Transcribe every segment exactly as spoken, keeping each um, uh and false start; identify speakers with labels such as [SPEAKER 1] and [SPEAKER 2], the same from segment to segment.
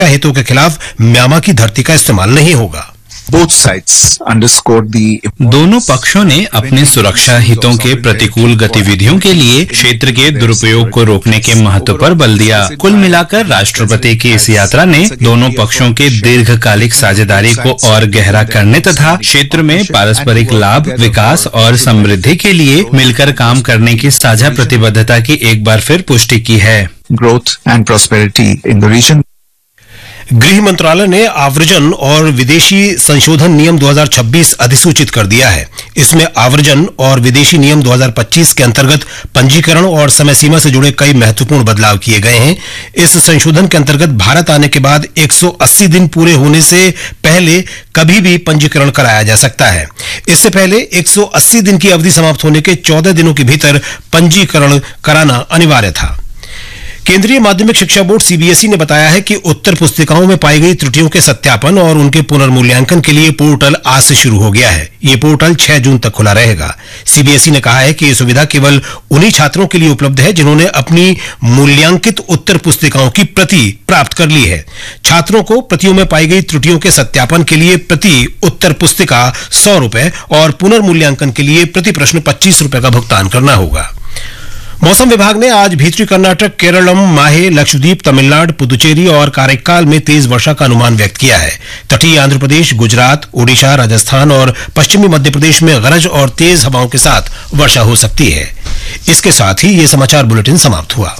[SPEAKER 1] हितों के खिलाफ म्यांमार की धरती का इस्तेमाल नहीं होगा।
[SPEAKER 2] Both sides underscored the
[SPEAKER 3] दोनों पक्षों ने अपने सुरक्षा हितों के प्रतिकूल गतिविधियों के लिए क्षेत्र के दुरुपयोग को रोकने के महत्व पर बल दिया। कुल मिलाकर राष्ट्रपति की इस यात्रा ने दोनों पक्षों के दीर्घकालिक साझेदारी को और गहरा करने तथा क्षेत्र में पारस्परिक लाभ, विकास और समृद्धि के लिए मिलकर काम करने की साझा प्रतिबद्धता की एक बार फिर पुष्टि की है।
[SPEAKER 2] growth and prosperity in the region.
[SPEAKER 1] गृह मंत्रालय ने आव्रजन और विदेशी संशोधन नियम दो हज़ार छब्बीस अधिसूचित कर दिया है। इसमें आव्रजन और विदेशी नियम दो हज़ार पच्चीस के अंतर्गत पंजीकरण और समय सीमा से जुड़े कई महत्वपूर्ण बदलाव किए गए हैं। इस संशोधन के अंतर्गत भारत आने के बाद एक सौ अस्सी दिन पूरे होने से पहले कभी भी पंजीकरण कराया जा सकता है। इससे पहले एक सौ अस्सी दिन की अवधि समाप्त होने के चौदह दिनों के भीतर पंजीकरण कराना अनिवार्य था। केंद्रीय माध्यमिक शिक्षा बोर्ड सीबीएसई ने बताया है कि उत्तर पुस्तिकाओं में पाई गई त्रुटियों के सत्यापन और उनके पुनर्मूल्यांकन के लिए पोर्टल आज से शुरू हो गया है। ये पोर्टल छह जून तक खुला रहेगा। सीबीएसई ने कहा है कि ये सुविधा केवल उन्हीं छात्रों के लिए उपलब्ध है जिन्होंने अपनी मूल्यांकित उत्तर पुस्तिकाओं की प्रति प्राप्त कर ली है। छात्रों को प्रतियों में पाई गई त्रुटियों के सत्यापन के लिए प्रति उत्तर पुस्तिका सौ रुपए और पुनर्मूल्यांकन के लिए प्रति प्रश्न पच्चीस रुपए का भुगतान करना होगा। मौसम विभाग ने आज भीतरी कर्नाटक, केरलम, माहे, लक्षद्वीप, तमिलनाडु, पुदुचेरी और काரைक्काल में तेज वर्षा का अनुमान व्यक्त किया है। तटीय आंध्र प्रदेश, गुजरात, ओडिशा, राजस्थान और पश्चिमी मध्य प्रदेश में गरज और तेज हवाओं के साथ वर्षा हो सकती है। इसके साथ ही ये समाचार बुलेटिन समाप्त हुआ।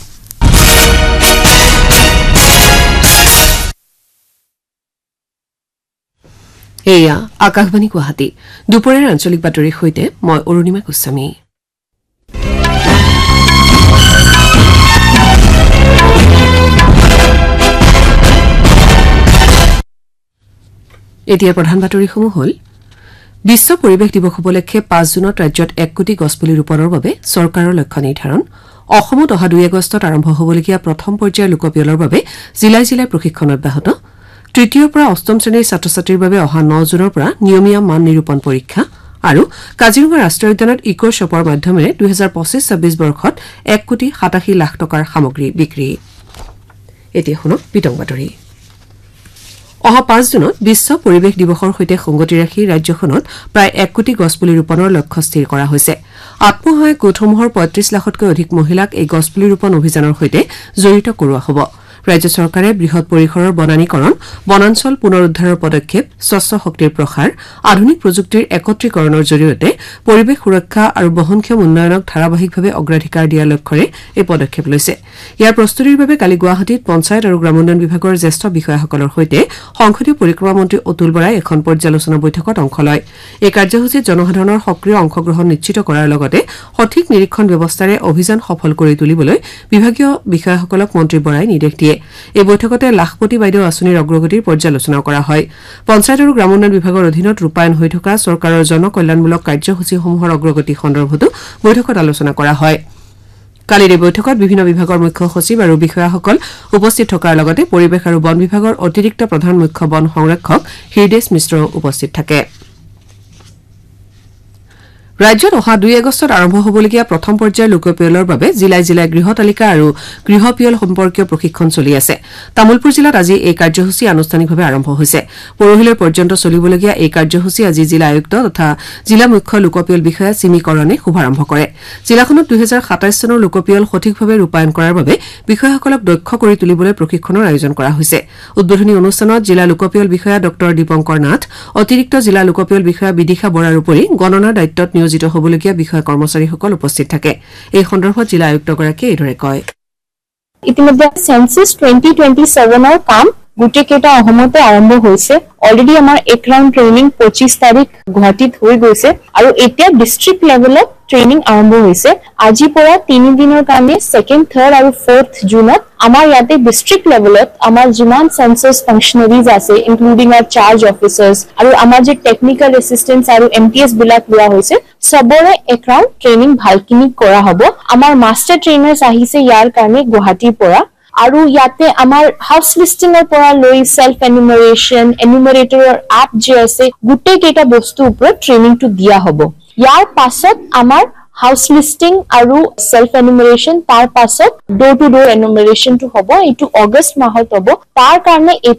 [SPEAKER 4] एया आकाशवाणी गुवाहाटी दुपरीয়াৰ আঞ্চলিক বাতৰিৰ সৈতে মই অৰুণিমা গোস্বামী। এতিয়া প্ৰধান বাতৰিসমূহ হ'ল বিশ্ব পৰিৱেশ দিৱস উপলক্ষে পাঁচ জুনত ৰাজ্যত এক কোটি গছপুলি ৰোপণৰ বাবে চৰকাৰৰ লক্ষ্য নিৰ্ধাৰণ। অসমত অহা দুই আগষ্টত আৰম্ভ হ'বলগীয়া প্ৰথম পৰ্যায়ৰ লোকপিয়লৰ বাবে জিলাই জিলাই প্ৰশিক্ষণ অব্যাহত। তৃতীয়ৰ পৰা অষ্টম শ্ৰেণীৰ ছাত্ৰ ছাত্ৰীৰ বাবে অহা ন জুনৰ পৰা নিয়মীয়া মান নিৰূপণ পৰীক্ষা আৰু কাজিৰঙা ৰাষ্ট্ৰীয় উদ্যানত ইক' শ্বপৰ মাধ্যমেৰে দুই হাজাৰ পঁচিছ ছাব্বিছ বৰ্ষত এক কোটি সাতাশী লাখ টকাৰ সামগ্ৰী বিক্ৰী। এতিয়া শুনক বিতং বাতৰি। অহা পাঁচ জুনত বিশ্ব পৰিৱেশ দিৱসৰ সৈতে সংগতি ৰাখি ৰাজ্যখনত প্ৰায় এক কোটি গছপুলি ৰোপণৰ লক্ষ্য স্থিৰ কৰা হৈছে। আত্মসহায়ক গোটসমূহৰ পঁয়ত্ৰিশ লাখতকৈ অধিক মহিলাক এই গছপুলি ৰোপণ অভিযানৰ সৈতে জড়িত কৰোৱা হ'ব। ৰাজ্য চৰকাৰে বৃহৎ পৰিসৰৰ বনানীকৰণ, বনাঞ্চল পুনৰুদ্ধাৰৰ পদক্ষেপ, স্বচ্ছ শক্তিৰ প্ৰসাৰ, আধুনিক প্ৰযুক্তিৰ একত্ৰীকৰণৰ জৰিয়তে পৰিৱেশ সুৰক্ষা আৰু বহনক্ষম উন্নয়নক ধাৰাবাহিকভাৱে অগ্ৰাধিকাৰ দিয়াৰ লক্ষ্যৰে এই পদক্ষেপ লৈছে। ইয়াৰ প্ৰস্তুতিৰ বাবে কালি গুৱাহাটীত পঞ্চায়ত আৰু গ্ৰামোন্নয়ন বিভাগৰ জ্যেষ্ঠ বিষয়াসকলৰ সৈতে সংসদীয় পৰিক্ৰমা মন্ত্ৰী অতুল বৰাই এখন পৰ্যালোচনা বৈঠকত অংশ লয়। এই কাৰ্যসূচীত জনসাধাৰণৰ সক্ৰিয় অংশগ্ৰহণ নিশ্চিত কৰাৰ লগতে সঠিক নিৰীক্ষণ ব্যৱস্থাৰে অভিযান সফল কৰি তুলিবলৈ বিভাগীয় বিষয়াসকলক মন্ত্ৰী বৰাই নিৰ্দেশ দিয়ে। এই বৈঠকতে লাখপতি বাইদেউ আঁচনিৰ অগ্ৰগতিৰ পৰ্যালোচনা কৰা হয়। পঞ্চায়ত আৰু গ্ৰামোন্নয়ন বিভাগৰ অধীনত ৰূপায়ণ হৈ থকা চৰকাৰৰ জনকল্যাণমূলক কাৰ্যসূচীসমূহৰ অগ্ৰগতি সন্দৰ্ভতো বৈঠকত আলোচনা কৰা হয়। কালিৰ এই বৈঠকত বিভিন্ন বিভাগৰ মুখ্য সচিব আৰু বিষয়াসকল উপস্থিত থকাৰ লগতে পৰিৱেশ আৰু বন বিভাগৰ অতিৰিক্ত প্ৰধান মুখ্য বন সংৰক্ষক হৃদেশ মিশ্ৰ উপস্থিত থাকে। ৰাজ্যত অহা দুই আগষ্টত আৰম্ভ হ'বলগীয়া প্ৰথম পৰ্যায়ৰ লোকপিয়লৰ বাবে জিলাই জিলাই গৃহ তালিকা আৰু গৃহপিয়ল সম্পৰ্কীয় প্ৰশিক্ষণ চলি আছে। তামুলপুৰ জিলাত আজি এই কাৰ্যসূচী আনুষ্ঠানিকভাৱে আৰম্ভ হৈছে। পৰহিলৈ পৰ্যন্ত চলিবলগীয়া এই কাৰ্যসূচী আজি জিলা আয়ুক্ত তথা জিলা মুখ্য লোকপিয়ল বিষয়া চিমি কৰণে শুভাৰম্ভ কৰে। জিলাখনত দুই হাজাৰ সাতাইছ চনৰ লোকপিয়ল সঠিকভাৱে ৰূপায়ণ কৰাৰ বাবে বিষয়াসকলক দক্ষ কৰি তুলিবলৈ প্ৰশিক্ষণৰ আয়োজন কৰা হৈছে। উদ্বোধনী অনুষ্ঠানত জিলা লোকপিয়ল বিষয়া ডক্টৰ দীপংকৰ নাথ, অতিৰিক্ত জিলা লোকপিয়ল বিষয়া বিদিশা বৰাৰ উপৰি গণনাৰ দায়িত্বত নিয়োজিত হ'বলগীয়া বিষয়া কৰ্মচাৰীসকল উপস্থিত থাকে। এই সন্দৰ্ভত জিলা আয়ুক্তগৰাকীয়ে এইদৰে কয়।
[SPEAKER 5] ইতিমধ্যে সেন্সাস টুৱেণ্টি টুৱেণ্টি ছেভেনৰ কাম গোটেইকেইটা অসমতে আৰম্ভ হৈছে। অলৰেডি আমাৰ এক ৰাউণ্ড ট্ৰেইনিং পঁচিছ তাৰিখ গুৱাহাটীত হৈ গৈছে আৰু এতিয়া ডিষ্ট্ৰিক্ট লেভেলত ট্ৰেইনিং আৰম্ভ হৈছে। আজিৰ পৰা তিনি দিনৰ কাৰণে ছেকেণ্ড, থাৰ্ড আৰু ফৰ্থ জুনত আমাৰ ইয়াতে ডিষ্ট্ৰিক্ট লেভেলত আমাৰ যিমান সেন্সাস ফাংচনাৰিজ আছে ইনক্লুডিং আৰ চাৰ্জ অফিচাৰ্ছ আৰু আমাৰ যে টেকনিকেল এছিষ্টেণ্টছ আৰু এম টি এছ বিলাক লোৱা হৈছে সবৰে এক ৰাউণ্ড ট্ৰেইনিং ভালখিনি কৰা হ'ব। আমাৰ মাষ্টাৰ ট্ৰেইনাৰ্ছ আহিছে ইয়াৰ কাৰণে গুৱাহাটীৰ পৰা আৰু ইয়াতে আমাৰ হাউচ লিষ্টিঙৰ পৰা লৈ সেল্ফ এনিমাৰেশ্যন, এনিমাৰেটৰৰ এপ যে আছে গোটেই কেইটা বস্তুৰ ওপৰত ট্ৰেইনিংটো দিয়া হ'ব। ইয়াৰ পাছত আমাৰ হাউচ লিষ্টিং আৰু সেল্ফ এনিমাৰেশ্যন, তাৰ পাছত ডোৰ টু ডোৰ এনিমাৰেশ্যনটো হ'ব। এইটো অগষ্ট মাহত হ'ব। তাৰ কাৰণে